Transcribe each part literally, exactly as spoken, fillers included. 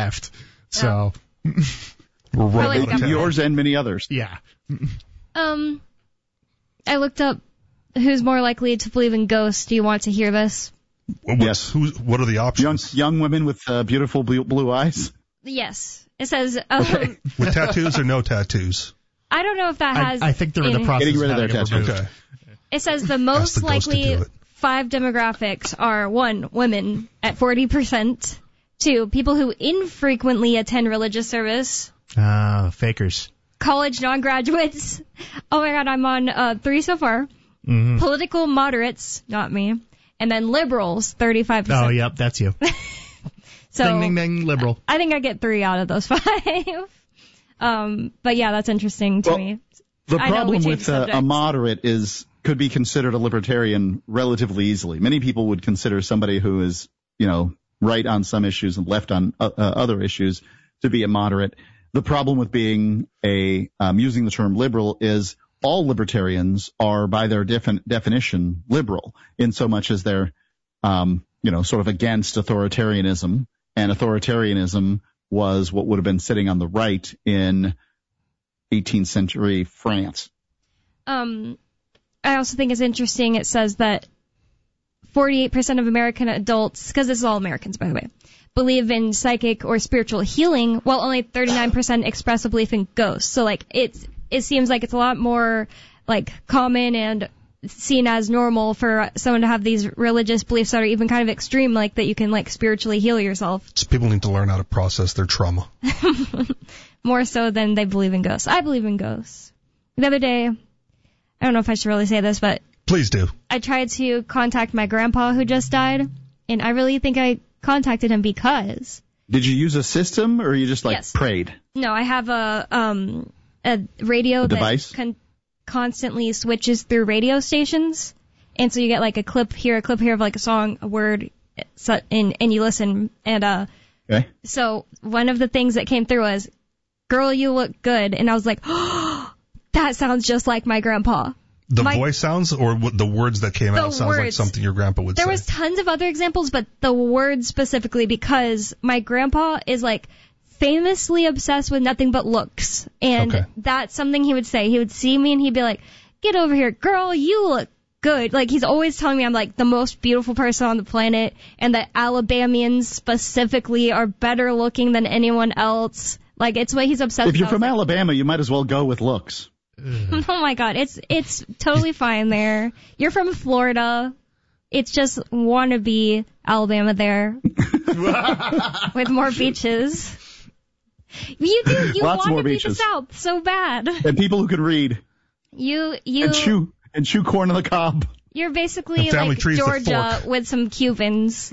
left. So, We're running out of yours and many others. yeah. Um, I looked up who's more likely to believe in ghosts. Do you want to hear this? What's, Yes. who's, what are the Young options? young women with uh, beautiful blue, blue eyes. Yes. It says, um, Okay. With tattoos or no tattoos? I don't know if that I, has... I think they're in the any- process Getting rid of of their having it tattoos. removed. Okay. It says the Ask most the ghost to likely do it. five demographics are, one, women at forty percent, two, people who infrequently attend religious service, Ah, fakers. college non-graduates, oh my god, I'm on uh, three so far, Mm-hmm. political moderates, not me, and then liberals, thirty-five percent. Oh, yep, that's you. So ding, ding, ding, liberal. I think I get three out of those five. um, but yeah, that's interesting to Well, me. The I know we problem changed with uh, a subjects. moderate is could be considered a libertarian relatively easily. Many people would consider somebody who is, you know, right on some issues and left on uh, uh, other issues to be a moderate. The problem with being a um, using the term liberal is all libertarians are, by their defin- definition, liberal in so much as they're, um, you know, sort of against authoritarianism, and authoritarianism was what would have been sitting on the right in eighteenth century France. Um, I also think it's interesting. It says that forty-eight percent of American adults, because this is all Americans, by the way, believe in psychic or spiritual healing, while only thirty-nine percent express a belief in ghosts. So, like, it's, it seems like it's a lot more, like, common and seen as normal for someone to have these religious beliefs that are even kind of extreme, like that you can, like, spiritually heal yourself. So people need to learn how to process their trauma. More so than they believe in ghosts. I believe in ghosts. The other day, I don't know if I should really say this, but Please do. I tried to contact my grandpa who just died, and I really think I contacted him because... Did you use a system, or you just like Yes. prayed? No, I have a um a radio A that device? con- constantly switches through radio stations, and so you get like a clip here, a clip here of like a song, a word, so, and and you listen, and uh, Okay. so one of the things that came through was, "Girl, you look good," and I was like, "Oh, that sounds just like my grandpa." The My- voice sounds or what the words that came The out sounds like words. something your grandpa would There say. was tons of other examples, but the word specifically, because my grandpa is like famously obsessed with nothing but looks, and Okay. that's something he would say. He would see me and he'd be like, "Get over here, girl, you look good." Like, he's always telling me I'm like the most beautiful person on the planet, and that Alabamians specifically are better looking than anyone else. Like, it's what he's obsessed with. If you're I was from like, Alabama, you might as well go with looks. oh my god, it's it's totally fine there. You're from Florida. It's just wannabe Alabama there. With more beaches. You do, you Lots want more to be the beaches. South so bad. And people who can read You, you, and chew and chew corn on the cob. you're basically And family like trees that Georgia fork. with some Cubans.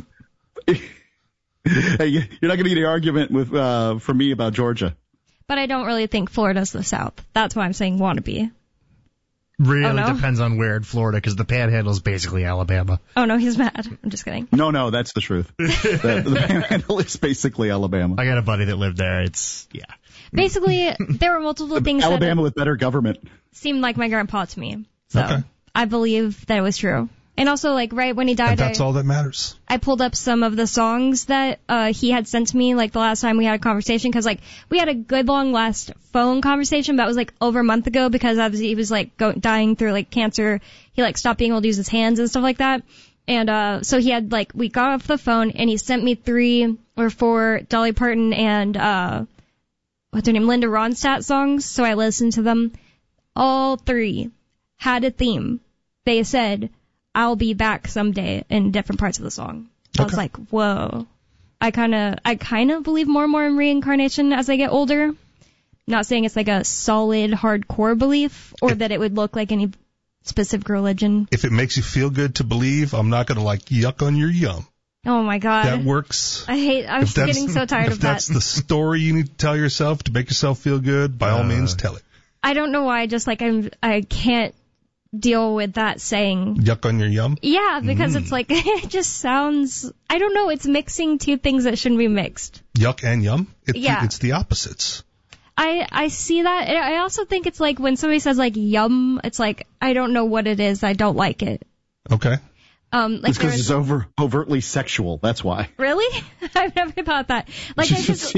Hey, you're not going to get any argument with uh, from me about Georgia. But I don't really think Florida's the South. That's why I'm saying wannabe. Really Oh, no? depends on where in Florida, because the Panhandle is basically Alabama. Oh no, he's mad. I'm just kidding. No, no, that's the truth. the, the Panhandle is basically Alabama. I got a buddy that lived there. It's, yeah. Basically, there were multiple things Alabama that with better government. seemed like my grandpa to me. So Okay. I believe that it was true. And also, like, right when he died, And that's I, all that matters. I pulled up some of the songs that uh, he had sent to me, like, the last time we had a conversation, because, like, we had a good long last phone conversation, but it was, like, over a month ago, because obviously he was, like, go- dying through, like, cancer. He, like, stopped being able to use his hands and stuff like that. And uh so he had, like, we got off the phone, and he sent me three or four Dolly Parton and, uh what's her name, Linda Ronstadt songs, so I listened to them. All three had a theme. They said, "I'll be back someday," in different parts of the song. I was Okay. like, whoa. I kind of, I kind of believe more and more in reincarnation as I get older. Not saying it's like a solid, hardcore belief, or that it would look like any specific religion. If it makes you feel good to believe, I'm not going to like yuck on your yum. Oh my god. That works. I hate, I'm If just that's- getting so tired if of that. that's the story you need to tell yourself to make yourself feel good, by all Uh, means, tell it. I don't know why, just like I'm, I can't deal with that saying. Yuck on your yum? Yeah, because Mm. it's like, it just sounds, I don't know, it's mixing two things that shouldn't be mixed. Yuck and yum? It's, Yeah. the, it's the opposites. I, I see that. and I also think it's like when somebody says like yum, it's like, I don't know what it is, I don't like it. Okay. Um, like It's there because was, it's over overtly sexual. That's why. really? I've never thought that. Like, I just,